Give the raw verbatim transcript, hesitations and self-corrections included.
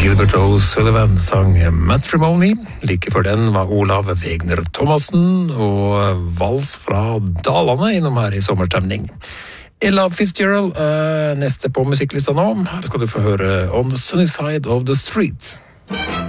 Gilbert O'Sullivan sang Matrimony. Like før den var Olav Wegner Thomassen og Vals fra Dalane innom her i sommerstemning. Ella Fitzgerald, uh, neste på musikklista nå. Her skal du få høre On the Sunny Side of the Street.